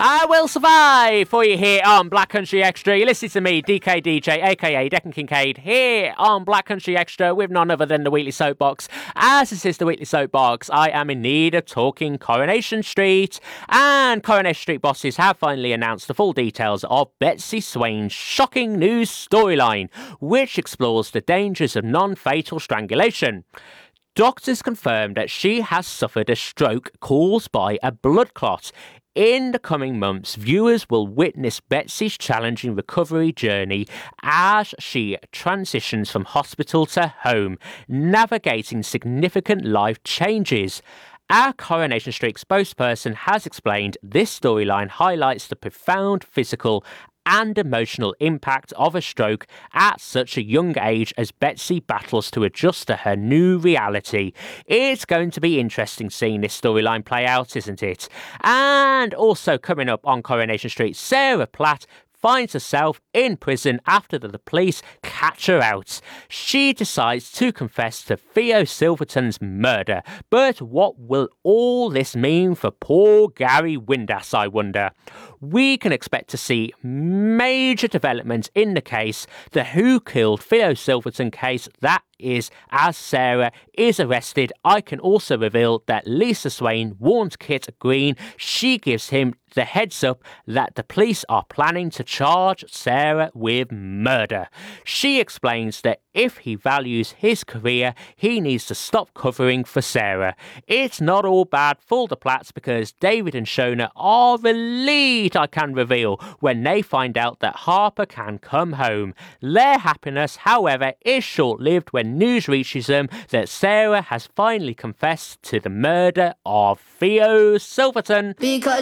I will survive for you here on Black Country Extra. You listen to me, DKDJ, aka Declan Kincaid, here on Black Country Extra with none other than the Weekly Soapbox. As this is the Weekly Soapbox, I am in need of talking Coronation Street. And Coronation Street bosses have finally announced the full details of Betsy Swain's shocking news storyline, which explores the dangers of non-fatal strangulation. Doctors confirmed that she has suffered a stroke caused by a blood clot. In the coming months, viewers will witness Betsy's challenging recovery journey as she transitions from hospital to home, navigating significant life changes. Our Coronation Street spokesperson has explained this storyline highlights the profound physical and emotional impact of a stroke at such a young age as Betsy battles to adjust to her new reality. It's going to be interesting seeing this storyline play out, isn't it? And also coming up on Coronation Street, Sarah Platt finds herself in prison after the police catch her out. She decides to confess to Theo Silverton's murder. But what will all this mean for poor Gary Windass, I wonder? We can expect to see major developments in the case, the Who Killed Theo Silverton case, that is, as Sarah is arrested. I can also reveal that Lisa Swain warns Kit Green. She gives him the heads up that the police are planning to charge Sarah with murder. She explains that if he values his career, he needs to stop covering for Sarah. It's not all bad for the Platts because David and Shona are relieved, I can reveal, when they find out that Harper can come home. Their happiness, however, is short-lived when news reaches them that Sarah has finally confessed to the murder of Theo Silverton. Because